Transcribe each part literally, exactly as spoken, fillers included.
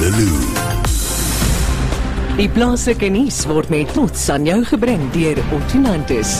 Leloo. Die plaaslike nuus word met trots aan jou gebring deur Ottonantis.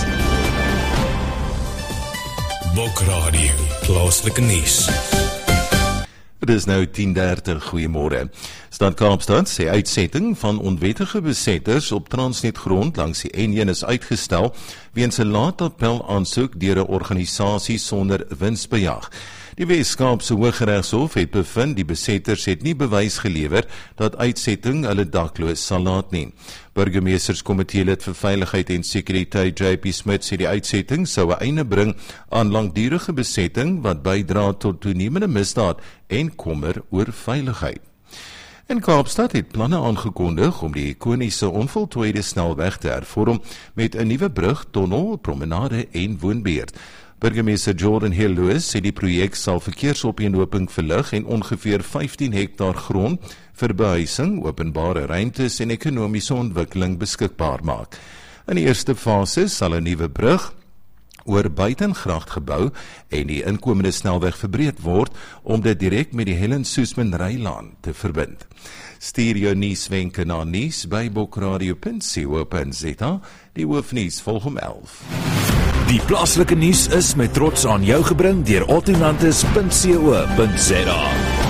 Bokradio, plaaslike nuus. Het is nou tien dertig, goeiemôre. Stad Kaapstad sê uitsetting van onwettige besetters op Transnet grond langs die N een is uitgestel weens 'n laat appel aansoek deur 'n organisasie sonder winsbejag. Die Wes-Kaapse Hooggeregshof het bevind die besetters het nie bewys gelewer dat uitsetting hulle dakloos sal laat nie. Burgemeesterskomitee lid vir Veiligheid en Sekuriteit J P Smith sê die uitsetting sou 'n einde bring aan langdurige besetting wat bydra tot toenemende misdaad en kommer oor veiligheid. En Kaapstad het planne aangekondig om die ikoniese onvoltooide snelweg te hervorm met 'n nuwe brug, tonnel, promenade en woonbuurt. Burgemeester Jordan Hill Lewis sê die projek sal verkeersopeenhoping verlig en ongeveer vyftien hektaar grond vir behuising, openbare ruimtes en ekonomiese ontwikkeling beskikbaar maak. In die eerste fase sal 'n nuwe brug oor buitengracht gebou en die inkomende snelweg verbreed word om dit direk met die Helen Suzman Rylaan te verbind. Stuur jou nuuswenke na nuus by bokradio punt co punt za. Die hoofnuus volg om elf. Die plaaslike nuus is met trots aan jou gebring deur ottonantis punt co punt za.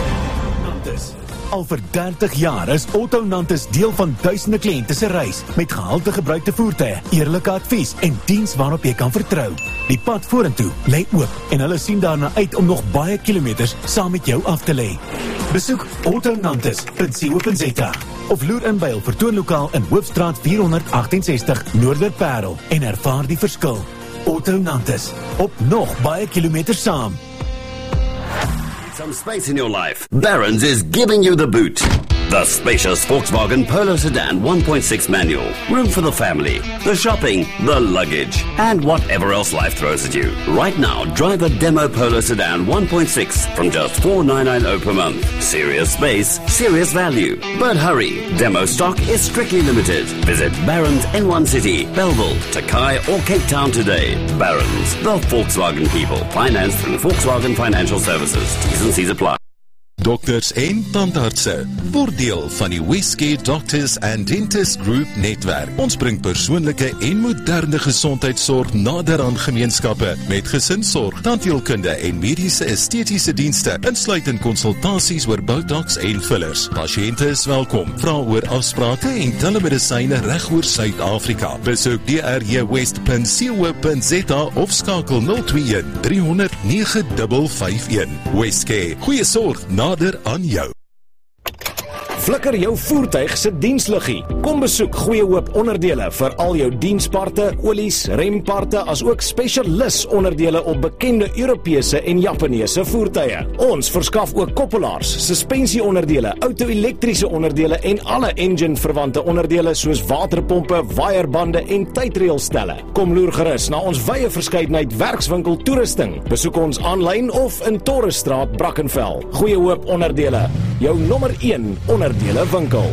Al vir dertig jaar is Ottonantis deel van duisende kliënte se reis met gehalte gebruikte voertuie, eerlike advies en diens waarop jy kan vertrou. Die pad vorentoe lê oop en hulle sien daarna uit om nog baie kilometers saam met jou af te lê. Besoek ottonantis punt co punt za of loer in by hul vertoonlokaal in Hoofstraat vierhonderd agtensestig Noorderparel en ervaar die verskil. Ottonantis, op nog baie kilometers saam. Some space in your life. Barron's is giving you the boot. The spacious Volkswagen Polo Sedan one point six manual. Room for the family, the shopping, the luggage, and whatever else life throws at you. Right now, drive a demo Polo Sedan one point six from just four thousand nine hundred ninety per month. Serious space, serious value. But hurry, demo stock is strictly limited. Visit Barron's N one City, Belleville, Takai or Cape Town today. Barron's, the Volkswagen people. Financed through Volkswagen Financial Services. T's and C's apply. Dokters en tandartse word deel van die Westgate Doctors and Dentists Group netwerk. Ons bring persoonlike en moderne gesondheidsorg nader aan gemeenskappe met gesinsorg, tandheelkunde en mediese estetiese dienste, insluitend konsultasies oor botox en fillers. Pasiënte is welkom. Vra oor afsprake en telemedisyne reg oor Suid-Afrika. Besoek d r j west punt co punt za of skakel nul twee een drie nul nul nege vyf vyf een. Westgate, goeie sorg nader aan jou. Flikker jou voertuig se diensliggie. Kom besoek Goeie Hoop Onderdele vir al jou diensparte, olies, remparte, as ook spesialis onderdele op bekende Europese en Japaneese voertuie. Ons verskaf ook koppelaars, suspensieonderdele, auto-elektriese onderdele en alle engine-verwante onderdele soos waterpompe, waierbande en tydreelstelle. Kom loer gerus na ons wye verskeidenheid werkswinkel toerusting. Besoek ons aanlyn of in Torresstraat, Brackenfell. Goeie Hoop Onderdele, jou nommer een onderdele winkel.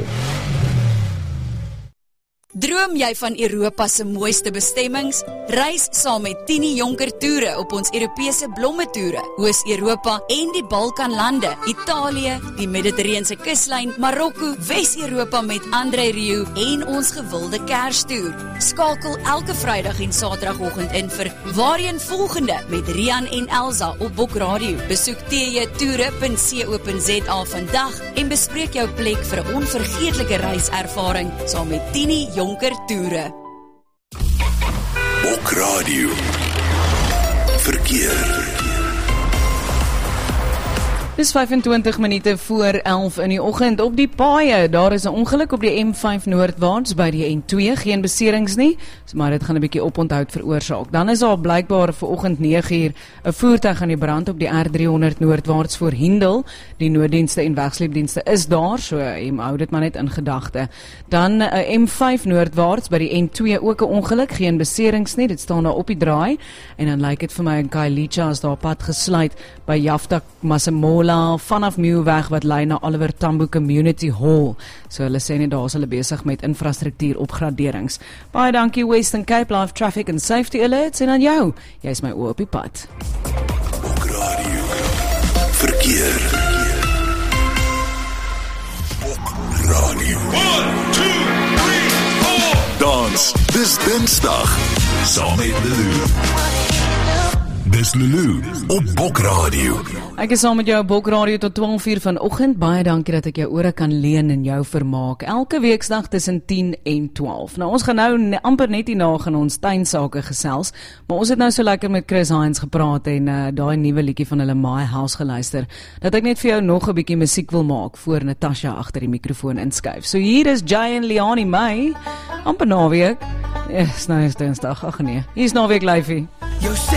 Droom jy van Europa se mooiste bestemmings? Reis saam met Tini Jonker Toere op ons Europese blomme toere, Oos-Europa en die Balkanlande, Italië, die Mediterrane kuslyn, Marokko, Wes-Europa met André Rieu en ons gewilde Kerstoer. Skakel elke Vrydag en Saterdagoggend in vir Waarheen volgende met Rian en Elsa op Bokradio. Besoek t j toere punt co punt za vandag en bespreek jou plek vir 'n onvergeetlike reiservaring saam met Tini Jonker Toere. Bokradio. Verkeer. Dis vyfentwintig minute voor elf in die oggend op die paaie. Daar is 'n ongeluk op die M vyf noordwaarts by die N twee, geen beserings nie, maar dit gaan 'n bietjie oponthoud veroorsaak. Dan is daar blykbaar vanoggend nege uur 'n voertuig aan die brand op die R driehonderd noordwaarts voor Hindel. Die nooddienste en wegsleepdienste is daar, so jy hou dit maar net in gedagte. Dan 'n M vyf noordwaarts by die N twee ook 'n ongeluk, geen beserings nie, dit staan daar op die draai. En dan lyk dit vir my in Khayelitsha as daar pad gesluit by Jafta Masemola vanaf Nieuwweg wat lei na Oliver Tambo Community Hall. So hulle sê net daar is hulle besig met infrastruktuur opgraderings. Baie dankie Western Cape Live Traffic and Safety Alerts en aan jou. Jy is my oor op die pad. Bokradio. Verkeer. Radio. one, two, three, four. Dans, dis Dinsdag. Saam met Lulu. Dis Lulu op Bok Radio. Ek is saam met jou op Bok Radio tot twaalf uur vanoggend. Baie dankie dat ek jou ore kan leen en jou vermaak. Elke weeksdag tussen tien en twaalf. Nou ons gaan nou ne, amper net hierna gaan ons tuinsake gesels, maar ons het nou so lekker met Chris Hines gepraat en uh, daai nuwe liedjie van hulle My House geluister, dat ek net vir jou nog 'n bietjie musiek wil maak voor Natasha agter die mikrofoon inskuif. So hier is Jay en Leonie May, amper naweek. Ja, is nou is Dinsdag, ag nee. Hier is naweek live.